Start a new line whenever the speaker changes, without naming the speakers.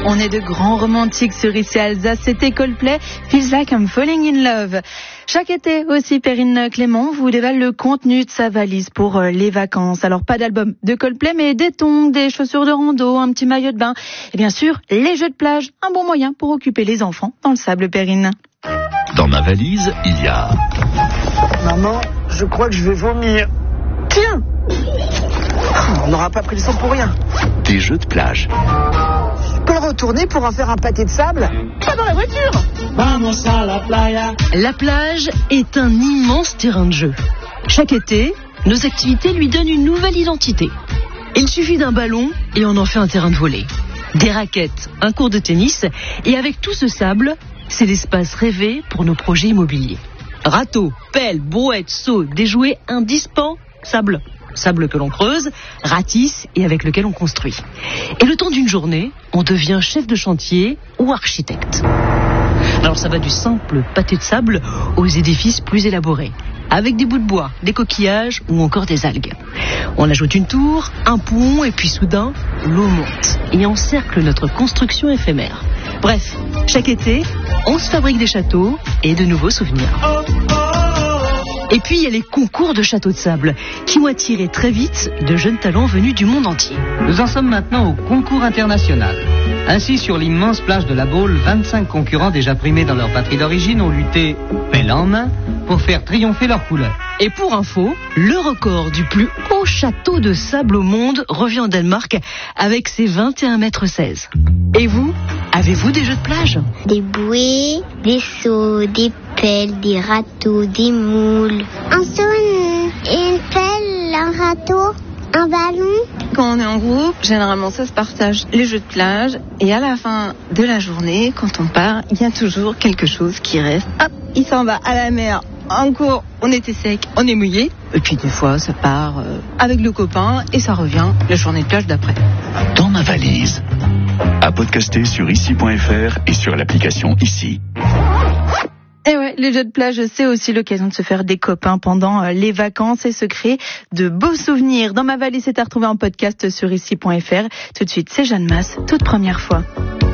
On est de grands romantiques sur ici Alsace, c'était Coldplay, Feels Like I'm Falling in Love. Chaque été aussi, Perrine Clément vous dévoile le contenu de sa valise pour les vacances. Alors pas d'album de Coldplay, mais des tongs, des chaussures de rando, un petit maillot de bain et bien sûr les jeux de plage, un bon moyen pour occuper les enfants dans le sable, Perrine.
Dans ma valise, il y a...
Maman, je crois que je vais vomir. Tiens, on n'aura pas pris le sang pour rien.
Des jeux de plage.
Je peux le retourner pour en faire un pâté de sable? Pas dans la voiture.
Vamos a la playa.
La plage est un immense terrain de jeu. Chaque été, nos activités lui donnent une nouvelle identité. Il suffit d'un ballon et on en fait un terrain de volley. Des raquettes, un court de tennis et avec tout ce sable, c'est l'espace rêvé pour nos projets immobiliers. Râteaux, pelles, brouettes, seaux, des jouets indispensables. Sable que l'on creuse, ratisse et avec lequel on construit. Et le temps d'une journée, on devient chef de chantier ou architecte. Alors ça va du simple pâté de sable aux édifices plus élaborés, avec des bouts de bois, des coquillages ou encore des algues. On ajoute une tour, un pont et puis soudain, l'eau monte et encercle notre construction éphémère. Bref, chaque été, on se fabrique des châteaux et de nouveaux souvenirs. Et puis il y a les concours de châteaux de sable qui ont attiré très vite de jeunes talents venus du monde entier.
Nous en sommes maintenant au concours international. Ainsi, sur l'immense plage de la Baule, 25 concurrents déjà primés dans leur patrie d'origine ont lutté pelle en main pour faire triompher leur couleur.
Et pour info, le record du plus haut château de sable au monde revient en Danemark avec ses 21,16 mètres. Et vous, avez-vous des jeux de plage?
Des bouées, des seaux, des pelles, des râteaux, des moules. Un seau, une pelle, un râteau, un ballon.
Quand on est en groupe, généralement ça se partage les jeux de plage et à la fin de la journée, quand on part, il y a toujours quelque chose qui reste. Hop, il s'en va à la mer. En cours, on était sec, on est mouillé. Et puis des fois, ça part avec le copain et ça revient la journée de plage d'après.
Dans ma valise. À podcaster sur ici.fr et sur l'application Ici.
Et ouais, les jeux de plage, c'est aussi l'occasion de se faire des copains pendant les vacances et se créer de beaux souvenirs. Dans ma valise, c'est à retrouver en podcast sur ici.fr. Tout de suite, c'est Jeanne Masse, toute première fois.